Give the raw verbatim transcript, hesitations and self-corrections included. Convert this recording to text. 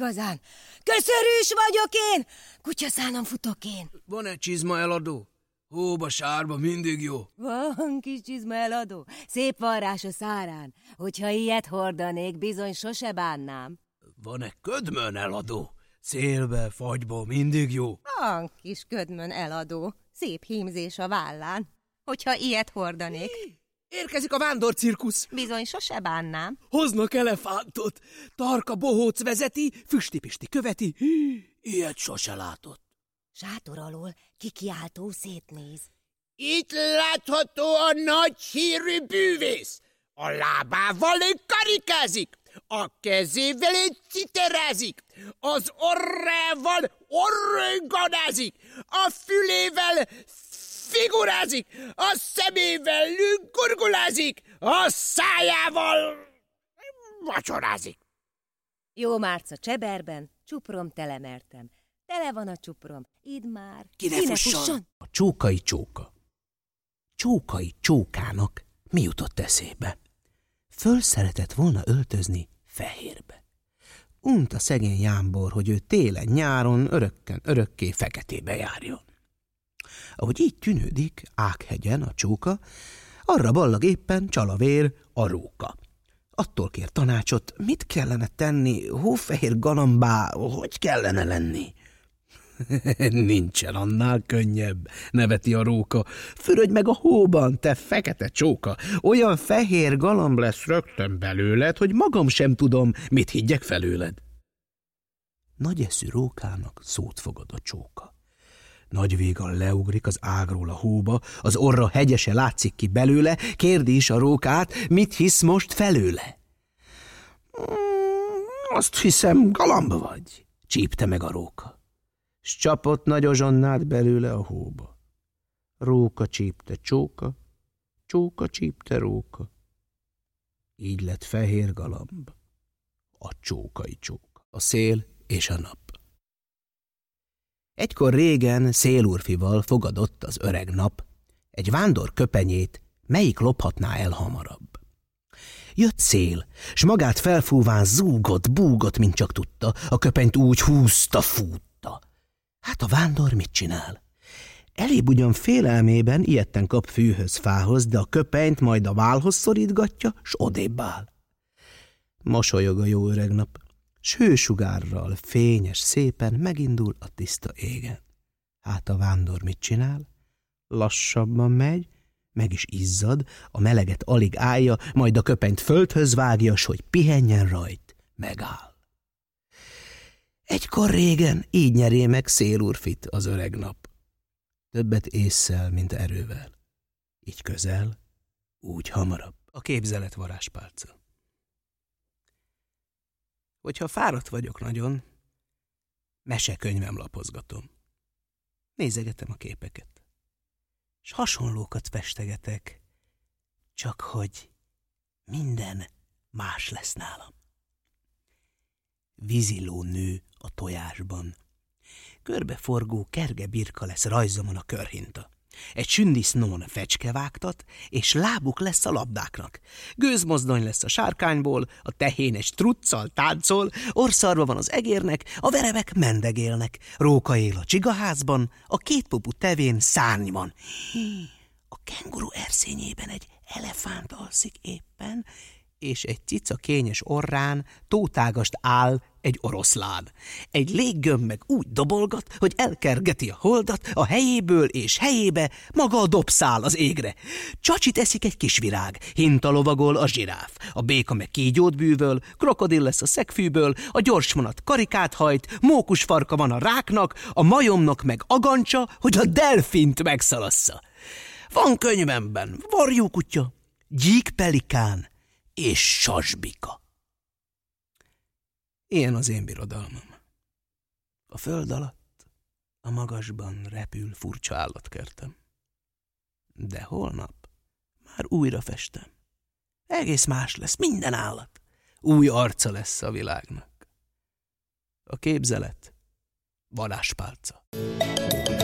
igazán. Köszörűs vagyok én, kutyaszálon futok én. Van-e csizma eladó? Hóba, sárba, mindig jó. Van kis csizma eladó, szép varrás a szárán. Hogyha ilyet hordanék, bizony sose bánnám. Van-e ködmön eladó? Szélbe, fagyba, mindig jó. Van kis ködmön eladó, szép hímzés a vállán. Hogyha ilyet hordanék. Érkezik a vándorcirkusz. Bizony sose bánnám. Hoznak elefántot. Tarka bohóc vezeti, Füsti-Pisti követi. Ilyet sose látott. Sátor alól kikiáltó szétnéz. Itt látható a nagy hírű bűvész. A lábával karikázik, a kezével citerázik, az orrával orronganázik, a fülével figurázik, a szemével gurgulázik, a szájával vacsorázik. Jó márca cseberben, csuprom telemertem. Tele van a csuprom, idd már. Ki ne fusson? fusson? A csókai csóka. Csókai csókának mi jutott eszébe? Föl szeretett volna öltözni fehérbe. Unta szegény jámbor, hogy ő télen-nyáron örökken örökké feketébe járjon. Ahogy így tűnődik Ághegyen a csóka, arra ballag éppen csalavér a róka. Attól kér tanácsot, mit kellene tenni, hófehér galambá, hogy kellene lenni? Nincsen annál könnyebb, neveti a róka. Fürödj meg a hóban, te fekete csóka. Olyan fehér galamb lesz rögtön belőled, hogy magam sem tudom, mit higgyek felőled. Nagy eszű rókának szót fogad a csóka. Nagy véggal leugrik az ágról a hóba, az orra hegyese látszik ki belőle, kérdi is a rókát, mit hisz most felőle. Mm, azt hiszem, galamb vagy, csípte meg a róka. S csapott nagy ozsonnát belőle a hóba. Róka csípte csóka, csóka csípte róka. Így lett fehér galamb, a csókai csóka, a szél és a nap. Egykor régen szélúrfival fogadott az öreg nap, egy vándor köpenyét melyik lophatná el hamarabb. Jött szél, s magát felfúván zúgott, búgott, mint csak tudta, a köpenyt úgy húzta, fútta. Hát a vándor mit csinál? Elébb ugyan félelmében ijedten kap fűhöz, fához, de a köpenyt majd a válhoz szorítgatja, s odébb áll. Mosolyog a jó öreg nap, s hősugárral fényes szépen megindul a tiszta égen. Hát a vándor mit csinál? Lassabban megy, meg is izzad, a meleget alig állja, majd a köpenyt földhöz vágja, s hogy pihenjen rajt, megáll. Egykor régen így nyeré meg szélúrfit az öreg nap. Többet ésszel, mint erővel. Így közel, úgy hamarabb. A képzelet varázspálca. Hogyha fáradt vagyok nagyon, mesekönyvem lapozgatom. Nézegetem a képeket, s hasonlókat festegetek, csak hogy minden más lesz nálam. Víziló nő a tojásban. Körbeforgó kerge birka lesz rajzomon a körhinta. Egy sündisznón fecske vágtat, és lábuk lesz a labdáknak. Gőzmozdony lesz a sárkányból, a tehén egy truccal táncol, orszarva van az egérnek, a verevek mendegélnek. Róka él a csigaházban, a kétpopú tevén szárny van. A kenguru erszényében egy elefánt alszik éppen, és egy cica kényes orrán tótágast áll egy oroszlán. Egy léggömb meg úgy dobolgat, hogy elkergeti a holdat a helyéből és helyébe, maga a dobszál az égre. Csacsit eszik egy kisvirág, hinta lovagol a zsiráf, a béka meg kígyót bűvöl, krokodil lesz a szegfűből, a gyorsvonat karikát hajt, mókus farka van a ráknak, a majomnak meg agancsa, hogy a delfint megszalassza. Van könyvemben varjúkutya, gyíkpelikán és sasbika. Ilyen az én birodalmam. A föld alatt, a magasban repül furcsa állatkertem. De holnap már újra festem. Egész más lesz minden állat. Új arca lesz a világnak. A képzelet varázspálca.